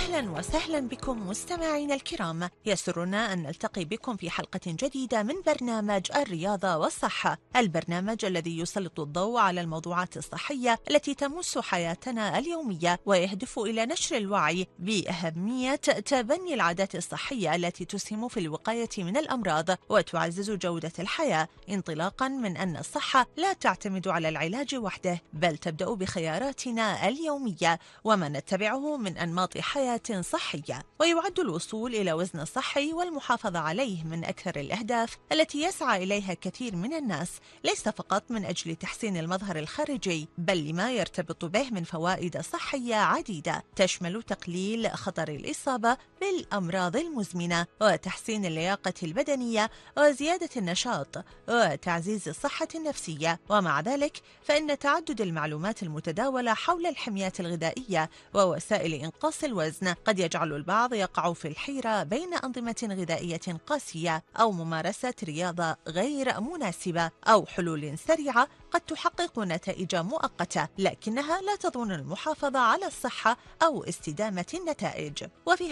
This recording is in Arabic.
أهلا وسهلا بكم مستمعينا الكرام، يسرنا أن نلتقي بكم في حلقة جديدة من برنامج الرياضة والصحة، البرنامج الذي يسلط الضوء على الموضوعات الصحية التي تمس حياتنا اليومية ويهدف إلى نشر الوعي بأهمية تبني العادات الصحية التي تسهم في الوقاية من الأمراض وتعزز جودة الحياة، انطلاقا من أن الصحة لا تعتمد على العلاج وحده بل تبدأ بخياراتنا اليومية وما نتبعه من أنماط حياة صحية. ويعد الوصول إلى وزن صحي والمحافظة عليه من أكثر الأهداف التي يسعى إليها كثير من الناس، ليس فقط من أجل تحسين المظهر الخارجي بل لما يرتبط به من فوائد صحية عديدة تشمل تقليل خطر الإصابة بالأمراض المزمنة وتحسين اللياقة البدنية وزيادة النشاط وتعزيز الصحة النفسية. ومع ذلك فإن تعدد المعلومات المتداولة حول الحميات الغذائية ووسائل إنقاص الوزن قد يجعل البعض يقع في الحيرة بين أنظمة غذائية قاسية أو ممارسة رياضة غير مناسبة أو حلول سريعة قد تحقق نتائج مؤقتة لكنها لا تضمن المحافظة على الصحة أو استدامة النتائج. وفي